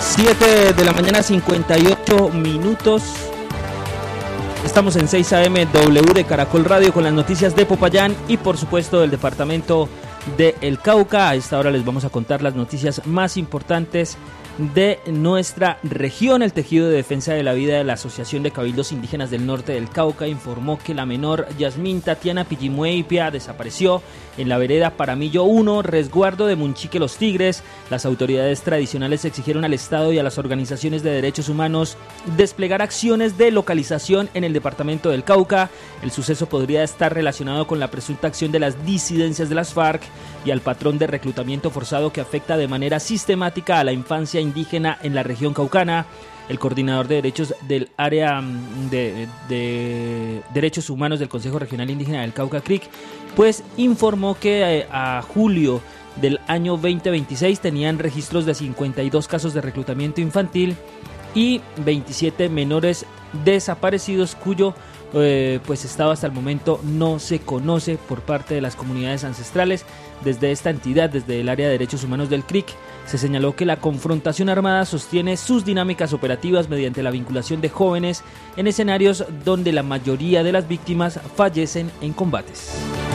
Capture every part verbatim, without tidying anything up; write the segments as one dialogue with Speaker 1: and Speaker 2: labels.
Speaker 1: siete de la mañana, cincuenta y ocho minutos. Estamos en seis A M W de Caracol Radio con las noticias de Popayán y por supuesto del departamento de El Cauca. A esta hora les vamos a contar las noticias más importantes de nuestra región. El Tejido de Defensa de la Vida de la Asociación de Cabildos Indígenas del Norte del Cauca informó que la menor Yasmín Tatiana Pillimueipia desapareció en la vereda Paramillo uno, resguardo de Munchique Los Tigres. Las autoridades tradicionales exigieron al Estado y a las organizaciones de derechos humanos desplegar acciones de localización en el departamento del Cauca. El suceso podría estar relacionado con la presunta acción de las disidencias de las FARC y al patrón de reclutamiento forzado que afecta de manera sistemática a la infancia indígena en la región caucana. El coordinador de derechos del área de, de derechos humanos del Consejo Regional Indígena del Cauca, C R I C, pues informó que eh, a julio del año veinte veintiséis tenían registros de cincuenta y dos casos de reclutamiento infantil y veintisiete menores desaparecidos cuyo eh, pues estado hasta el momento no se conoce por parte de las comunidades ancestrales. Desde esta entidad, desde el área de derechos humanos del C R I C, se señaló que la confrontación armada sostiene sus dinámicas operativas mediante la vinculación de jóvenes en escenarios donde la mayoría de las víctimas fallecen en combates.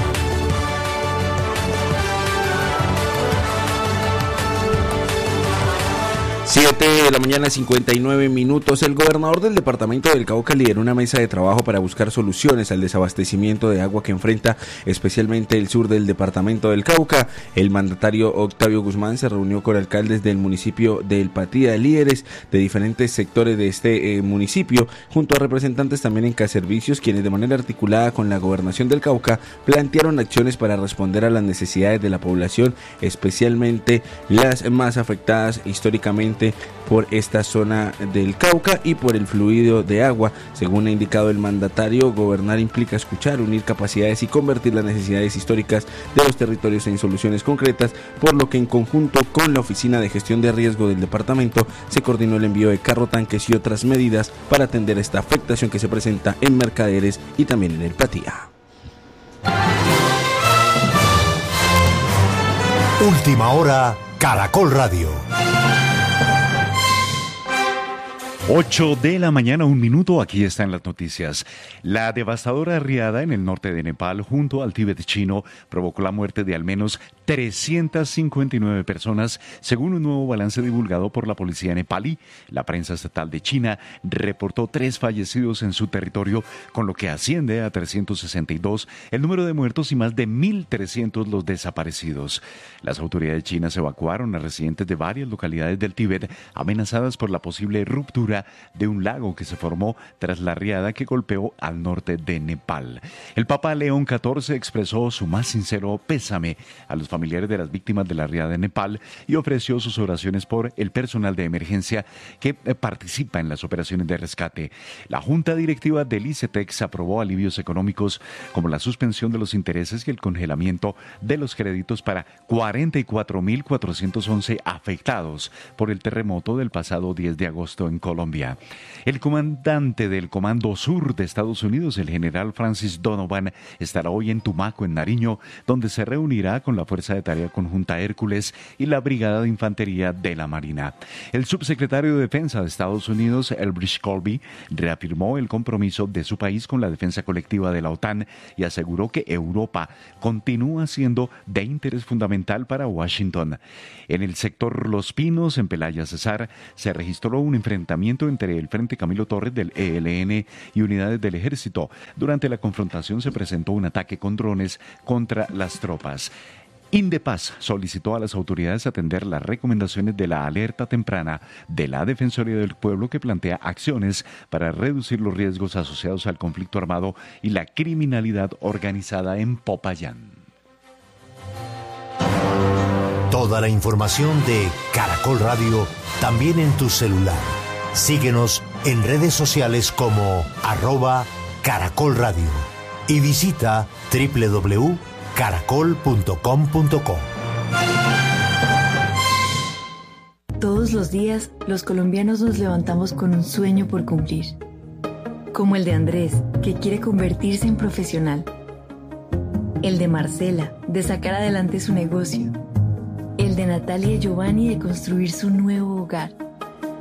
Speaker 2: siete de la mañana, cincuenta y nueve minutos. El gobernador del departamento del Cauca lideró una mesa de trabajo para buscar soluciones al desabastecimiento de agua que enfrenta especialmente el sur del departamento del Cauca. El mandatario Octavio Guzmán se reunió con alcaldes del municipio de El Patía, líderes de diferentes sectores de este eh, municipio, junto a representantes también en Caservicios, quienes de manera articulada con la gobernación del Cauca plantearon acciones para responder a las necesidades de la población, especialmente las más afectadas históricamente por esta zona del Cauca y por el fluido de agua. Según ha indicado el mandatario, gobernar implica escuchar, unir capacidades y convertir las necesidades históricas de los territorios en soluciones concretas, por lo que en conjunto con la Oficina de Gestión de Riesgo del departamento se coordinó el envío de carro tanques y otras medidas para atender esta afectación que se presenta en Mercaderes y también en El Patía.
Speaker 3: Última hora, Caracol Radio.
Speaker 4: ocho de la mañana, un minuto, aquí están las noticias. La devastadora riada en el norte de Nepal, junto al Tíbet chino, provocó la muerte de al menos trescientas cincuenta y nueve personas, según un nuevo balance divulgado por la policía nepalí. La prensa estatal de China reportó tres fallecidos en su territorio, con lo que asciende a trescientos sesenta y dos el número de muertos y más de mil trescientos los desaparecidos. Las autoridades chinas evacuaron a residentes de varias localidades del Tíbet, amenazadas por la posible ruptura de un lago que se formó tras la riada que golpeó al norte de Nepal. El Papa León catorce expresó su más sincero pésame a los familiares de las víctimas de la riada en Nepal y ofreció sus oraciones por el personal de emergencia que participa en las operaciones de rescate. La Junta Directiva del ICETEX aprobó alivios económicos como la suspensión de los intereses y el congelamiento de los créditos para cuarenta y cuatro mil cuatrocientos once afectados por el terremoto del pasado diez de agosto en Colombia. El comandante del Comando Sur de Estados Unidos, el general Francis Donovan, estará hoy en Tumaco, en Nariño, donde se reunirá con la Fuerza de Tarea Conjunta Hércules y la Brigada de Infantería de la Marina. El subsecretario de Defensa de Estados Unidos, Elbridge Colby, reafirmó el compromiso de su país con la defensa colectiva de la OTAN y aseguró que Europa continúa siendo de interés fundamental para Washington. En el sector Los Pinos, en Pelaya Cesar, se registró un enfrentamiento entre el Frente Camilo Torres del E L N y unidades del ejército. Durante la confrontación se presentó un ataque con drones contra las tropas. Indepaz solicitó a las autoridades atender las recomendaciones de la alerta temprana de la Defensoría del Pueblo, que plantea acciones para reducir los riesgos asociados al conflicto armado y la criminalidad organizada en Popayán.
Speaker 3: Toda la información de Caracol Radio también en tu celular. Síguenos en redes sociales como arroba Caracol Radio y visita doble u doble u doble u punto caracol punto com punto co.
Speaker 5: Todos los días, los colombianos nos levantamos con un sueño por cumplir. Como el de Andrés, que quiere convertirse en profesional. El de Marcela, de sacar adelante su negocio. El de Natalia y Giovanni, de construir su nuevo hogar.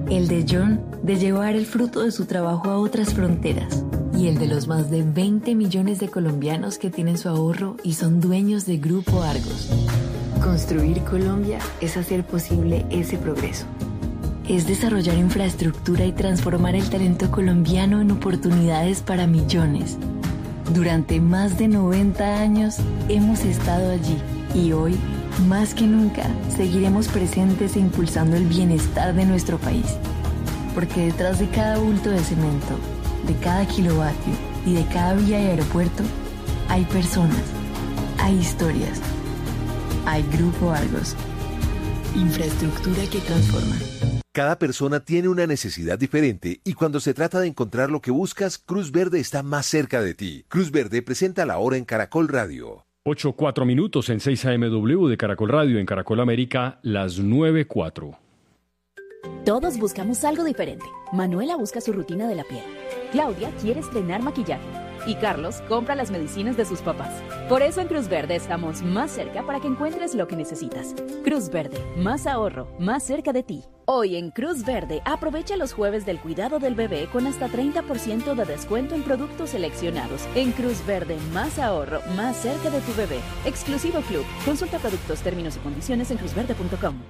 Speaker 5: El de John, de llevar el fruto de su trabajo a otras fronteras. Y el de los más de veinte millones de colombianos que tienen su ahorro y son dueños de Grupo Argos. Construir Colombia es hacer posible ese progreso. Es desarrollar infraestructura y transformar el talento colombiano en oportunidades para millones. Durante más de noventa años hemos estado allí y hoy, más que nunca, seguiremos presentes e impulsando el bienestar de nuestro país. Porque detrás de cada bulto de cemento, de cada kilovatio y de cada vía y aeropuerto, hay personas, hay historias, hay Grupo Argos. Infraestructura que transforma.
Speaker 6: Cada persona tiene una necesidad diferente y cuando se trata de encontrar lo que buscas, Cruz Verde está más cerca de ti. Cruz Verde presenta la hora en Caracol Radio.
Speaker 7: ocho cuatro minutos en seis A M W de Caracol Radio en Caracol América, las nueve cuatro.
Speaker 8: Todos buscamos algo diferente. Manuela busca su rutina de la piel. Claudia quiere estrenar maquillaje. Y Carlos compra las medicinas de sus papás. Por eso en Cruz Verde estamos más cerca para que encuentres lo que necesitas. Cruz Verde, más ahorro, más cerca de ti. Hoy en Cruz Verde, aprovecha los jueves del cuidado del bebé con hasta treinta por ciento de descuento en productos seleccionados. En Cruz Verde, más ahorro, más cerca de tu bebé. Exclusivo Club. Consulta productos, términos y condiciones en cruz verde punto com.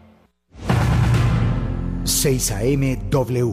Speaker 3: seis A M W.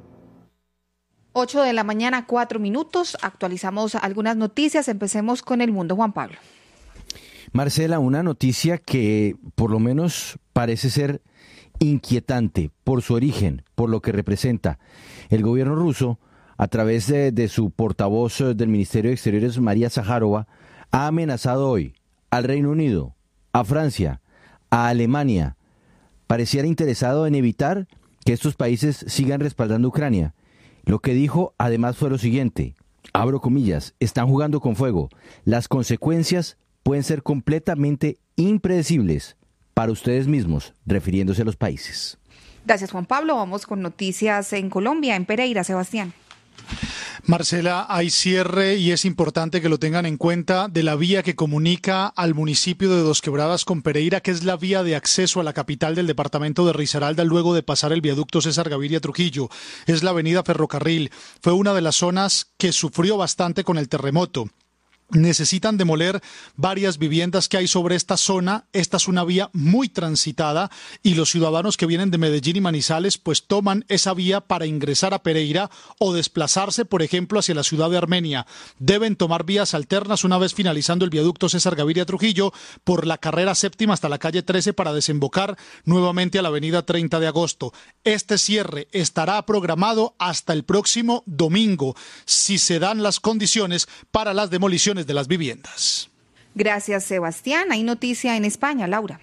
Speaker 9: ocho de la mañana, cuatro minutos. Actualizamos algunas noticias. Empecemos con el mundo, Juan Pablo.
Speaker 10: Marcela, una noticia que por lo menos parece ser inquietante por su origen, por lo que representa. El gobierno ruso, a través de, de su portavoz del Ministerio de Exteriores, María Zaharova, ha amenazado hoy al Reino Unido, a Francia, a Alemania. Pareciera interesado en evitar que estos países sigan respaldando a Ucrania. Lo que dijo además fue lo siguiente, abro comillas, están jugando con fuego. Las consecuencias pueden ser completamente impredecibles para ustedes mismos, refiriéndose a los países.
Speaker 9: Gracias, Juan Pablo. Vamos con noticias en Colombia, en Pereira, Sebastián.
Speaker 11: Marcela, hay cierre y es importante que lo tengan en cuenta de la vía que comunica al municipio de Dos Quebradas con Pereira, que es la vía de acceso a la capital del departamento de Risaralda luego de pasar el viaducto César Gaviria Trujillo. Es la avenida Ferrocarril. Fue una de las zonas que sufrió bastante con el terremoto. Necesitan demoler varias viviendas que hay sobre esta zona. Esta es una vía muy transitada y los ciudadanos que vienen de Medellín y Manizales pues toman esa vía para ingresar a Pereira o desplazarse, por ejemplo, hacia la ciudad de Armenia. Deben tomar vías alternas una vez finalizando el viaducto César Gaviria Trujillo por la carrera séptima hasta la calle trece para desembocar nuevamente a la avenida treinta de agosto. Este cierre estará programado hasta el próximo domingo, si se dan las condiciones para las demoliciones de las viviendas.
Speaker 9: Gracias, Sebastián. Hay noticia en España, Laura.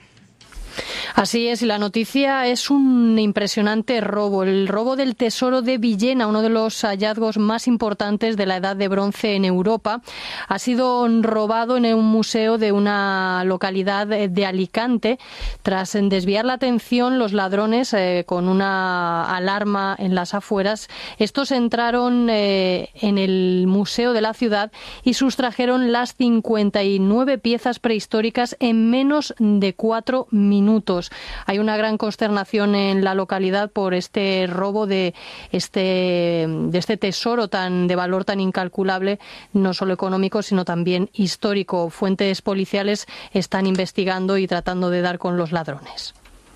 Speaker 12: Así es, la noticia es un impresionante robo, el robo del tesoro de Villena, uno de los hallazgos más importantes de la Edad de Bronce en Europa. Ha sido robado en un museo de una localidad de Alicante. Tras desviar la atención, los ladrones, eh, con una alarma en las afueras, estos entraron eh, en el museo de la ciudad y sustrajeron las cincuenta y nueve piezas prehistóricas en menos de cuatro minutos. Hay una gran consternación en la localidad por este robo de este, de este tesoro tan de valor tan incalculable, no solo económico, sino también histórico. Fuentes policiales están investigando y tratando de dar con los ladrones.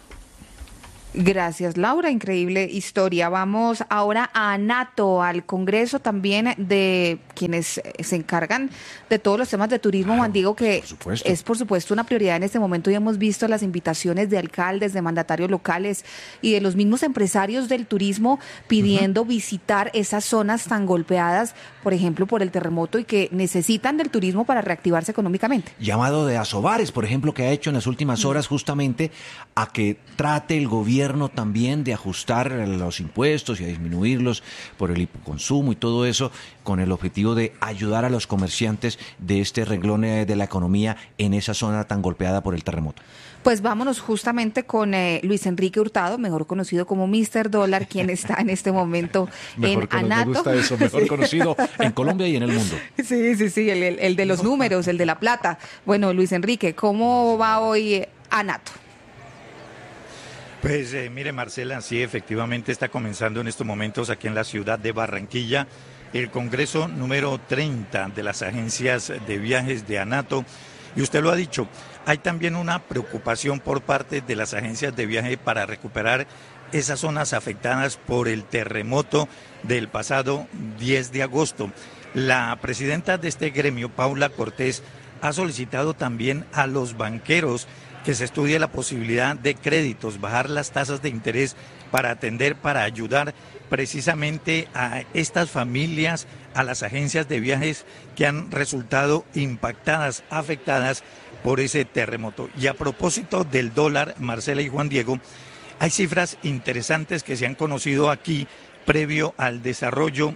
Speaker 9: Gracias, Laura. Increíble historia. Vamos ahora a ANATO, al Congreso también de quienes se encargan de todos los temas de turismo. Juan Diego, que por es por supuesto una prioridad en este momento, y hemos visto las invitaciones de alcaldes, de mandatarios locales y de los mismos empresarios del turismo pidiendo uh-huh. visitar esas zonas tan golpeadas, por ejemplo, por el terremoto, y que necesitan del turismo para reactivarse económicamente.
Speaker 13: Llamado de Asobares, por ejemplo, que ha hecho en las últimas horas justamente a que trate el gobierno también de ajustar los impuestos y a disminuirlos por el hipoconsumo y todo eso, con el objetivo de ayudar a los comerciantes de este renglón de la economía en esa zona tan golpeada por el terremoto.
Speaker 9: Pues vámonos justamente con eh, Luis Enrique Hurtado, mejor conocido como míster Dólar, quien está en este momento en ANATO.
Speaker 13: Me gusta eso, mejor sí. conocido en Colombia y en el mundo.
Speaker 9: Sí, sí, sí, el, el, el de los números, el de la plata. Bueno, Luis Enrique, ¿cómo va hoy ANATO?
Speaker 14: Pues eh, mire, Marcela, sí, efectivamente está comenzando en estos momentos aquí en la ciudad de Barranquilla el Congreso número treinta de las agencias de viajes de ANATO. Y usted lo ha dicho, hay también una preocupación por parte de las agencias de viaje para recuperar esas zonas afectadas por el terremoto del pasado diez de agosto. La presidenta de este gremio, Paula Cortés, ha solicitado también a los banqueros que se estudie la posibilidad de créditos, bajar las tasas de interés para atender, para ayudar precisamente a estas familias, a las agencias de viajes que han resultado impactadas, afectadas por ese terremoto. Y a propósito del dólar, Marcela y Juan Diego, hay cifras interesantes que se han conocido aquí previo al desarrollo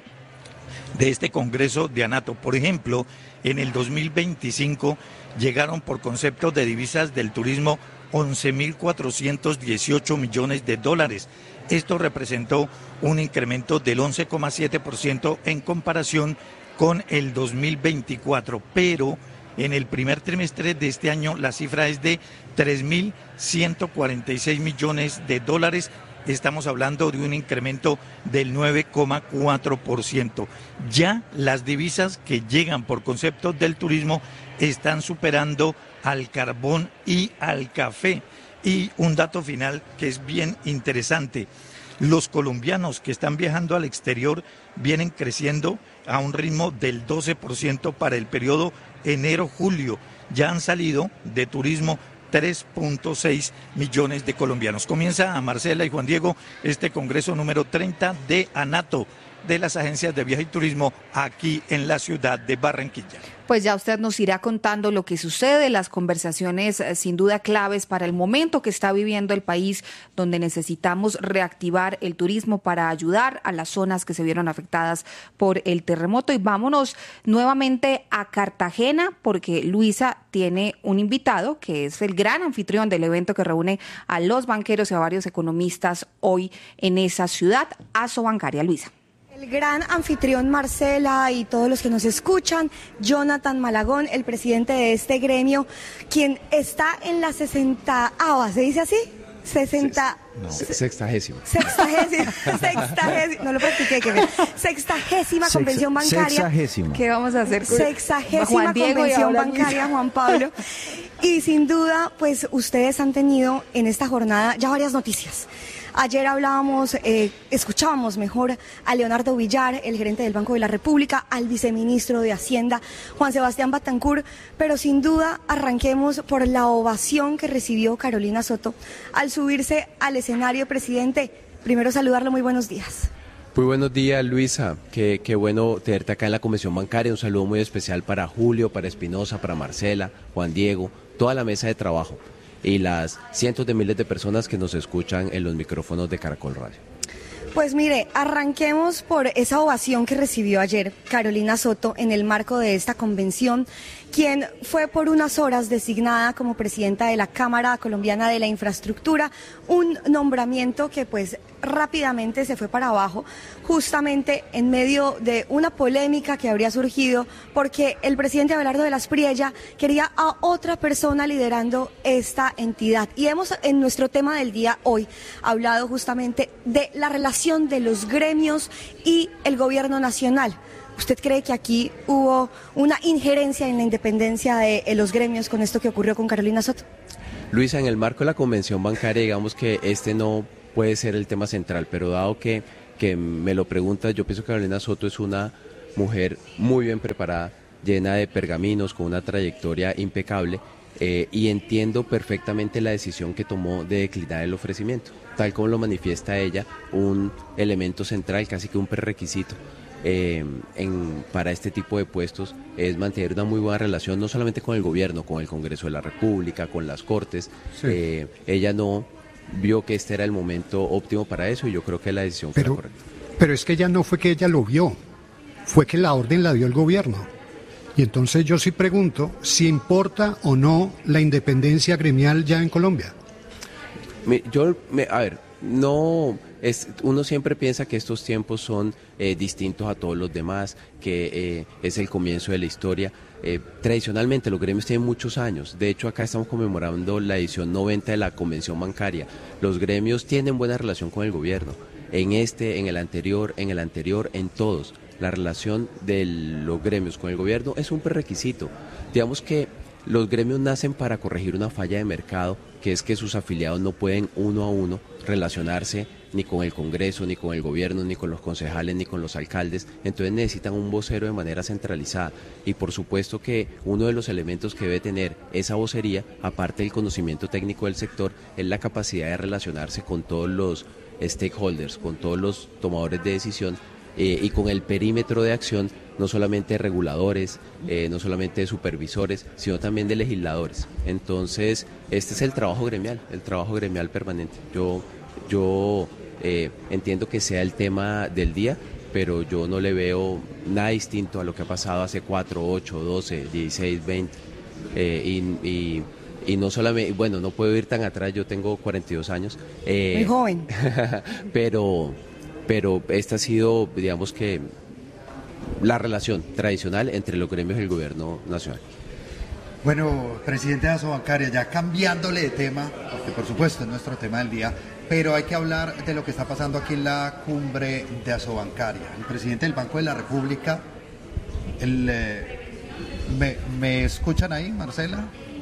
Speaker 14: de este Congreso de ANATO. Por ejemplo, en el dos mil veinticinco llegaron por concepto de divisas del turismo once mil cuatrocientos dieciocho millones de dólares. Esto representó un incremento del once coma siete por ciento en comparación con el dos mil veinticuatro, pero en el primer trimestre de este año la cifra es de tres mil ciento cuarenta y seis millones de dólares. Estamos hablando de un incremento del nueve coma cuatro por ciento. Ya las divisas que llegan por concepto del turismo están superando al carbón y al café. Y un dato final que es bien interesante. Los colombianos que están viajando al exterior vienen creciendo a un ritmo del doce por ciento para el periodo enero-julio. Ya han salido de turismo tres punto seis millones de colombianos. Comienza, Marcela y Juan Diego, este Congreso número treinta de ANATO, de las agencias de viaje y turismo aquí en la ciudad de Barranquilla.
Speaker 9: Pues ya usted nos irá contando lo que sucede, las conversaciones eh, sin duda claves para el momento que está viviendo el país, donde necesitamos reactivar el turismo para ayudar a las zonas que se vieron afectadas por el terremoto. Y vámonos nuevamente a Cartagena, porque Luisa tiene un invitado que es el gran anfitrión del evento que reúne a los banqueros y a varios economistas hoy en esa ciudad, Asobancaria. Luisa.
Speaker 15: El gran anfitrión Marcela y todos los que nos escuchan, Jonathan Malagón, el presidente de este gremio, quien está en la sesentaava, ¿se dice así? sesenta...
Speaker 16: No, sextagésima.
Speaker 15: Sextagésima, sextagésima, no lo practiqué, que bien. Sextagésima convención bancaria.
Speaker 10: Sexagésima.
Speaker 9: ¿Qué vamos a hacer?
Speaker 15: Sexagésima
Speaker 9: Juan Diego
Speaker 15: convención
Speaker 9: y
Speaker 15: bancaria,
Speaker 9: Luisa.
Speaker 15: Juan Pablo. Y sin duda, pues ustedes han tenido en esta jornada ya varias noticias. Ayer hablábamos, eh, escuchábamos mejor a Leonardo Villar, el gerente del Banco de la República, al viceministro de Hacienda, Juan Sebastián Batancur, pero sin duda arranquemos por la ovación que recibió Carolina Soto al subirse al escenario. Presidente, primero saludarlo, muy buenos días.
Speaker 16: Muy buenos días, Luisa, qué, qué bueno tenerte acá en la Convención Bancaria, un saludo muy especial para Julio, para Espinosa, para Marcela, Juan Diego, toda la mesa de trabajo y las cientos de miles de personas que nos escuchan en los micrófonos de Caracol Radio.
Speaker 15: Pues mire, arranquemos por esa ovación que recibió ayer Carolina Soto en el marco de esta convención, quien fue por unas horas designada como presidenta de la Cámara Colombiana de la Infraestructura, un nombramiento que pues rápidamente se fue para abajo, justamente en medio de una polémica que habría surgido porque el presidente Abelardo de la Espriella quería a otra persona liderando esta entidad. Y hemos en nuestro tema del día hoy hablado justamente de la relación de los gremios y el gobierno nacional. ¿Usted cree que aquí hubo una injerencia en la independencia de los gremios con esto que ocurrió con Carolina Soto?
Speaker 16: Luisa, en el marco de la Convención Bancaria, digamos que este no puede ser el tema central, pero dado que, que me lo preguntas, yo pienso que Carolina Soto es una mujer muy bien preparada, llena de pergaminos, con una trayectoria impecable, eh, y entiendo perfectamente la decisión que tomó de declinar el ofrecimiento, tal como lo manifiesta ella, un elemento central, casi que un prerequisito. Eh, en, para este tipo de puestos es mantener una muy buena relación no solamente con el gobierno, con el Congreso de la República, con las Cortes. Sí. Eh, ella no vio que este era el momento óptimo para eso y yo creo que la decisión fue la correcta.
Speaker 17: Pero es que ella no fue que ella lo vio, fue que la orden la dio el gobierno. Y entonces yo sí pregunto si importa o no la independencia gremial ya en Colombia.
Speaker 16: Me, yo, me, a ver, no, es, uno siempre piensa que estos tiempos son eh, distintos a todos los demás, que eh, es el comienzo de la historia. Eh, tradicionalmente los gremios tienen muchos años, de hecho acá estamos conmemorando la edición noventa de la Convención Bancaria. Los gremios tienen buena relación con el gobierno, en este, en el anterior, en el anterior, en todos. La relación de los gremios con el gobierno es un prerequisito. Digamos que los gremios nacen para corregir una falla de mercado, que es que sus afiliados no pueden uno a uno relacionarse ni con el Congreso, ni con el gobierno, ni con los concejales, ni con los alcaldes. Entonces necesitan un vocero de manera centralizada. Y por supuesto que uno de los elementos que debe tener esa vocería, aparte del conocimiento técnico del sector, es la capacidad de relacionarse con todos los stakeholders, con todos los tomadores de decisión, eh, y con el perímetro de acción no solamente de reguladores, eh, no solamente de supervisores, sino también de legisladores. Entonces, este es el trabajo gremial, el trabajo gremial permanente. Yo, yo eh, entiendo que sea el tema del día, pero yo no le veo nada distinto a lo que ha pasado hace cuatro, ocho, doce, dieciséis, veinte. Eh, y, y, y no solamente, bueno, no puedo ir tan atrás, yo tengo cuarenta y dos años. Eh,
Speaker 15: Muy joven.
Speaker 16: pero, pero esta ha sido, digamos que, la relación tradicional entre los gremios y el gobierno nacional.
Speaker 18: Bueno, presidente de Asobancaria, ya cambiándole de tema, porque por supuesto es nuestro tema del día, pero hay que hablar de lo que está pasando aquí en la cumbre de Asobancaria. El presidente del Banco de la República, el, eh, ¿me, ¿me escuchan ahí, Marcela?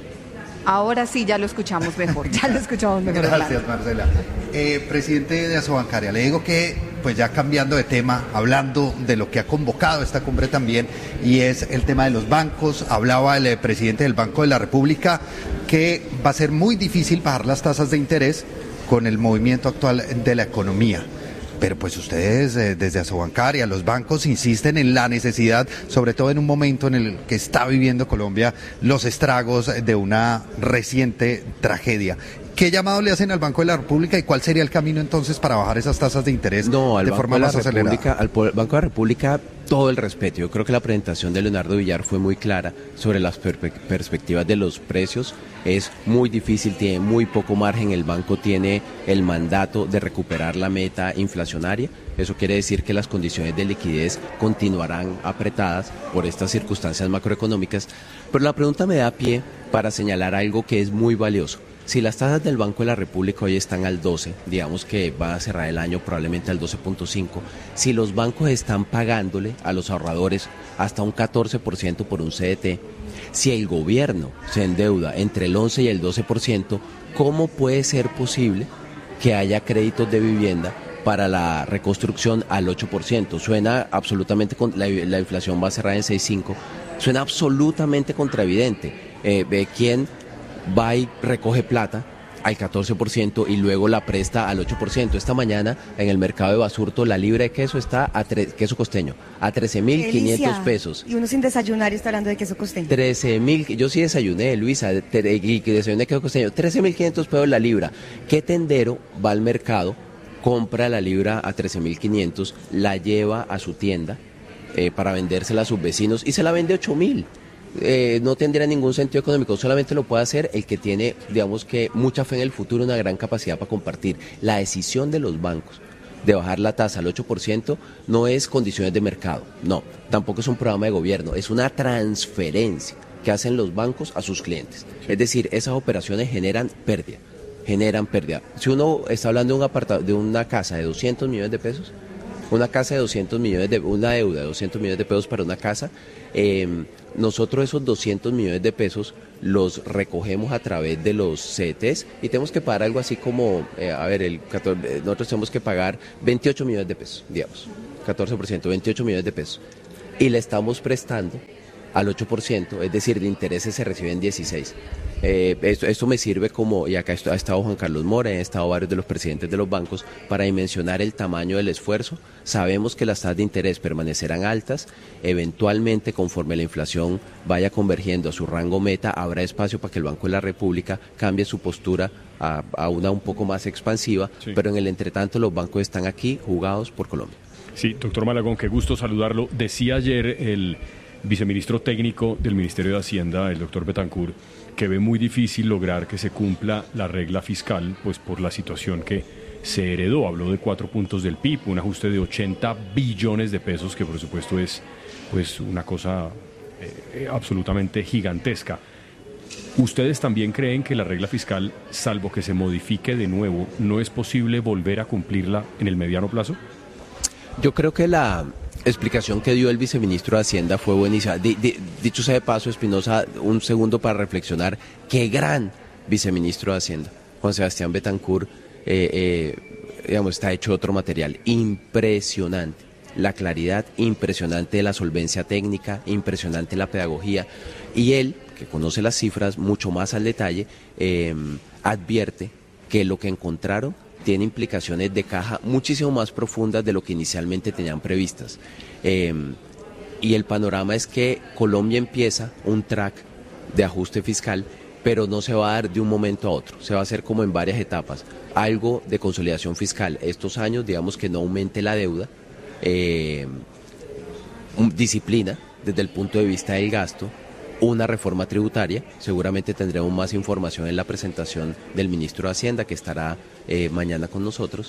Speaker 9: Ahora sí, ya lo escuchamos mejor, ya lo escuchamos mejor.
Speaker 18: Gracias, Marcela. Eh, presidente de Asobancaria, le digo que, pues ya cambiando de tema, hablando de lo que ha convocado esta cumbre también, y es el tema de los bancos. Hablaba el eh, presidente del Banco de la República que va a ser muy difícil bajar las tasas de interés con el movimiento actual de la economía. Pero pues ustedes eh, desde Asobancaria, los bancos insisten en la necesidad, sobre todo en un momento en el que está viviendo Colombia los estragos de una reciente tragedia. ¿Qué llamado le hacen al Banco de la República y cuál sería el camino entonces para bajar esas tasas de interés
Speaker 16: no, al
Speaker 18: de
Speaker 16: Banco
Speaker 18: forma
Speaker 16: de la
Speaker 18: más acelerada?
Speaker 16: República, al Banco de la República, todo el respeto. Yo creo que la presentación de Leonardo Villar fue muy clara sobre las per perspectivas de los precios. Es muy difícil, tiene muy poco margen. El banco tiene el mandato de recuperar la meta inflacionaria. Eso quiere decir que las condiciones de liquidez continuarán apretadas por estas circunstancias macroeconómicas. Pero la pregunta me da pie para señalar algo que es muy valioso. Si las tasas del Banco de la República hoy están al doce, digamos que va a cerrar el año probablemente al doce punto cinco, si los bancos están pagándole a los ahorradores hasta un catorce por ciento por un C D T, si el gobierno se endeuda entre el once y el doce por ciento, ¿cómo puede ser posible que haya créditos de vivienda para la reconstrucción al ocho por ciento? Suena absolutamente, con, la, la inflación va a cerrar en seis punto cinco, suena absolutamente contraevidente. Eh, ¿Quién va y recoge plata al catorce por ciento y luego la presta al ocho por ciento? Esta mañana en el mercado de Basurto la libra de queso está a queso costeño a trece mil quinientos pesos.
Speaker 15: Y uno sin desayunar y está hablando de queso costeño.
Speaker 16: trece mil, yo sí desayuné, Luisa, y desayuné queso costeño, trece mil quinientos pesos la libra. ¿Qué tendero va al mercado, compra la libra a trece mil quinientos, la lleva a su tienda eh, para vendérsela a sus vecinos y se la vende ocho mil? Eh, no tendría ningún sentido económico, solamente lo puede hacer el que tiene, digamos que, mucha fe en el futuro, una gran capacidad para compartir. La decisión de los bancos de bajar la tasa al ocho por ciento no es condiciones de mercado, no, tampoco es un programa de gobierno, es una transferencia que hacen los bancos a sus clientes. Es decir, esas operaciones generan pérdida, generan pérdida. Si uno está hablando de un apartado, de una casa de doscientos millones de pesos, una casa de doscientos millones de, una deuda de doscientos millones de pesos para una casa, eh, nosotros esos doscientos millones de pesos los recogemos a través de los C D Ts y tenemos que pagar algo así como, eh, a ver, el catorce, nosotros tenemos que pagar veintiocho millones de pesos, digamos, catorce por ciento, veintiocho millones de pesos, y le estamos prestando al ocho por ciento, es decir, de intereses se reciben dieciséis. Eh, esto, esto me sirve como, y acá ha estado Juan Carlos Mora, han estado varios de los presidentes de los bancos, para dimensionar el tamaño del esfuerzo. Sabemos que las tasas de interés permanecerán altas, eventualmente conforme la inflación vaya convergiendo a su rango meta, habrá espacio para que el Banco de la República cambie su postura a, a una un poco más expansiva, sí. Pero en el entretanto los bancos están aquí jugados por Colombia.
Speaker 7: Sí, doctor Malagón, qué gusto saludarlo. Decía ayer el viceministro técnico del Ministerio de Hacienda, el doctor Betancourt, que ve muy difícil lograr que se cumpla la regla fiscal, pues por la situación que, se heredó. Habló de cuatro puntos del P I B, un ajuste de ochenta billones de pesos, que por supuesto es pues una cosa eh, absolutamente gigantesca. ¿Ustedes también creen que la regla fiscal, salvo que se modifique de nuevo, no es posible volver a cumplirla en el mediano plazo?
Speaker 16: Yo creo que la explicación que dio el viceministro de Hacienda fue buenísima. D- d- dicho sea de paso, Espinosa, un segundo para reflexionar. Qué gran viceministro de Hacienda, Juan Sebastián Betancur, eh, eh, digamos, está hecho otro material impresionante. La claridad, impresionante la solvencia técnica, impresionante la pedagogía. Y él, que conoce las cifras mucho más al detalle, eh, advierte que lo que encontraron tiene implicaciones de caja muchísimo más profundas de lo que inicialmente tenían previstas. Eh, y el panorama es que Colombia empieza un track de ajuste fiscal, pero no se va a dar de un momento a otro, se va a hacer como en varias etapas. Algo de consolidación fiscal estos años, digamos que no aumente la deuda, eh, disciplina desde el punto de vista del gasto, una reforma tributaria. Seguramente tendremos más información en la presentación del ministro de Hacienda, que estará eh, mañana con nosotros.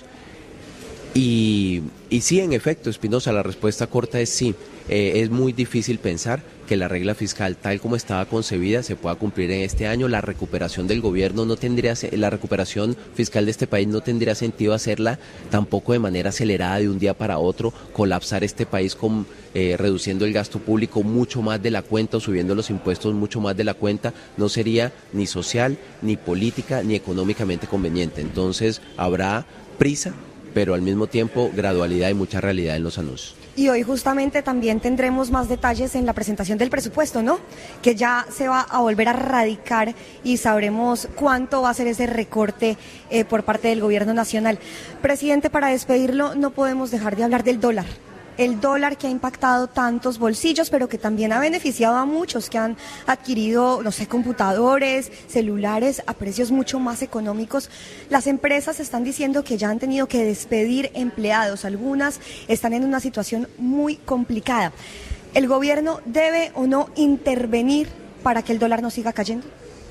Speaker 16: Y, y sí, en efecto, Espinosa, la respuesta corta es sí. Eh, es muy difícil pensar que la regla fiscal tal como estaba concebida se pueda cumplir en este año. La recuperación del gobierno no tendría, la recuperación fiscal de este país no tendría sentido hacerla tampoco de manera acelerada de un día para otro, colapsar este país con, eh, reduciendo el gasto público mucho más de la cuenta o subiendo los impuestos mucho más de la cuenta, no sería ni social, ni política, ni económicamente conveniente. Entonces habrá prisa, pero al mismo tiempo gradualidad y mucha realidad en los anuncios.
Speaker 15: Y hoy justamente también tendremos más detalles en la presentación del presupuesto, ¿no? Que ya se va a volver a radicar y sabremos cuánto va a ser ese recorte eh, por parte del gobierno nacional. Presidente, para despedirlo, no podemos dejar de hablar del dólar. El dólar que ha impactado tantos bolsillos, pero que también ha beneficiado a muchos que han adquirido, no sé, computadores, celulares a precios mucho más económicos. Las empresas están diciendo que ya han tenido que despedir empleados. Algunas están en una situación muy complicada. ¿El gobierno debe o no intervenir para que el dólar no siga cayendo?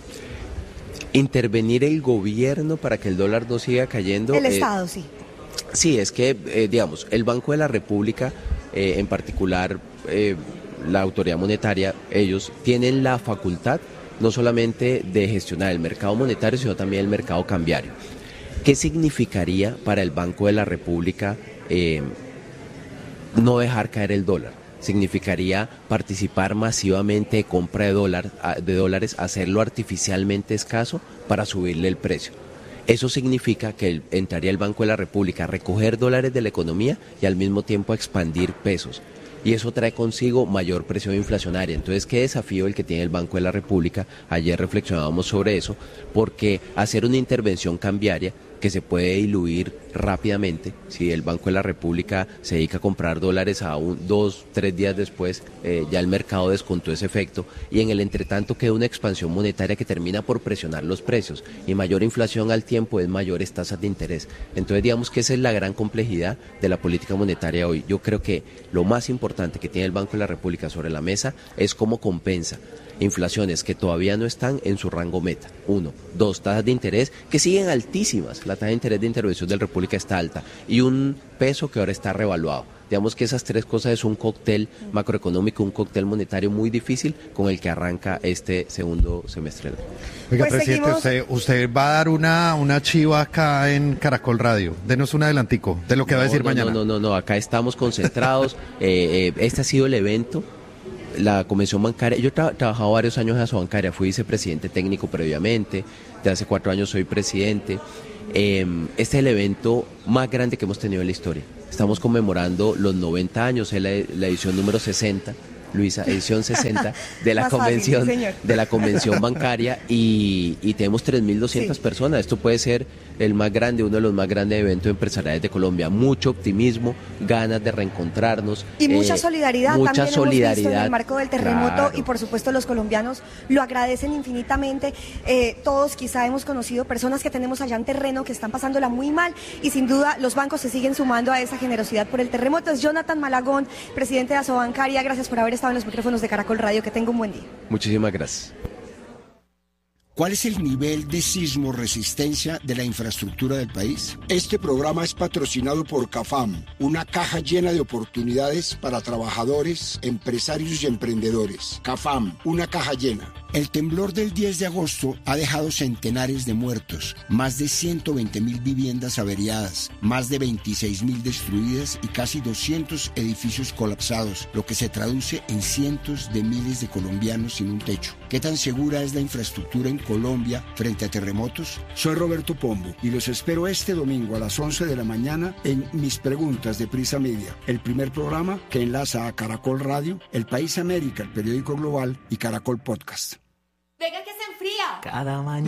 Speaker 16: Intervenir el gobierno para que el dólar no siga cayendo.
Speaker 15: El
Speaker 16: eh,
Speaker 15: Estado, sí.
Speaker 16: Sí, es que, eh, digamos, el Banco de la República, eh, en particular eh, la autoridad monetaria, ellos tienen la facultad no solamente de gestionar el mercado monetario, sino también el mercado cambiario. ¿Qué significaría para el Banco de la República eh, no dejar caer el dólar? Significaría participar masivamente de compra de, dólar, de dólares, hacerlo artificialmente escaso para subirle el precio. Eso significa que el, entraría el Banco de la República a recoger dólares de la economía y al mismo tiempo a expandir pesos. Y eso trae consigo mayor presión inflacionaria. Entonces, ¿qué desafío el que tiene el Banco de la República? Ayer reflexionábamos sobre eso, porque hacer una intervención cambiaria que se puede diluir rápidamente, si el Banco de la República se dedica a comprar dólares a un, dos, tres días después, eh, ya el mercado descontó ese efecto, y en el entretanto queda una expansión monetaria que termina por presionar los precios, y mayor inflación al tiempo es mayores tasas de interés. Entonces digamos que esa es la gran complejidad de la política monetaria hoy. Yo creo que lo más importante que tiene el Banco de la República sobre la mesa es cómo compensa inflaciones que todavía no están en su rango meta. Uno. Dos, tasas de interés que siguen altísimas. La tasa de interés de intervención de la República está alta. Y un peso que ahora está revaluado. Digamos que esas tres cosas es un cóctel macroeconómico, un cóctel monetario muy difícil con el que arranca este segundo semestre.
Speaker 18: Oiga,
Speaker 15: Pues
Speaker 18: presidente,
Speaker 15: seguimos-
Speaker 18: usted, usted va a dar una, una chiva acá en Caracol Radio. Denos un adelantico de lo que va a decir
Speaker 16: no,
Speaker 18: mañana.
Speaker 16: No, no, no, no, acá estamos concentrados. eh, eh, este ha sido el evento. La Convención Bancaria, yo he tra- trabajado varios años en la Bancaria, fui vicepresidente técnico previamente, de hace cuatro años soy presidente. Eh, este es el evento más grande que hemos tenido en la historia. Estamos conmemorando los noventa años, es la, la edición número sesenta, Luisa, edición sesenta de la
Speaker 15: Más fácil,
Speaker 16: convención
Speaker 15: sí, señor.
Speaker 16: de la convención bancaria y, y tenemos tres mil doscientas
Speaker 15: Sí.
Speaker 16: personas. Esto puede ser el más grande, uno de los más grandes eventos empresariales de Colombia. Mucho optimismo, ganas de reencontrarnos.
Speaker 15: Y mucha
Speaker 16: eh,
Speaker 15: solidaridad
Speaker 16: mucha
Speaker 15: también hemos visto en
Speaker 16: solidaridad,
Speaker 15: el marco del terremoto
Speaker 16: claro.
Speaker 15: y por supuesto los colombianos lo agradecen infinitamente. Eh, todos quizá hemos conocido personas que tenemos allá en terreno que están pasándola muy mal y sin duda los bancos se siguen sumando a esa generosidad por el terremoto. Es Jonathan Malagón, presidente de Asobancaria. Gracias por haber estado en los micrófonos de Caracol Radio. Que tenga un buen día.
Speaker 16: Muchísimas gracias.
Speaker 19: ¿Cuál es el nivel de sismo resistencia de la infraestructura del país? Este programa es patrocinado por CAFAM, una caja llena de oportunidades para trabajadores, empresarios y emprendedores. CAFAM, una caja llena. El temblor del diez de agosto ha dejado centenares de muertos, más de ciento veinte mil viviendas averiadas, más de veintiséis mil destruidas y casi doscientos edificios colapsados, lo que se traduce en cientos de miles de colombianos sin un techo. ¿Qué tan segura es la infraestructura en Colombia frente a terremotos? Soy Roberto Pombo y los espero este domingo a las once de la mañana en Mis Preguntas de Prisa Media, el primer programa que enlaza a Caracol Radio, El País América, el periódico global y Caracol Podcast.
Speaker 20: Venga que se enfría.
Speaker 21: Cada mañana.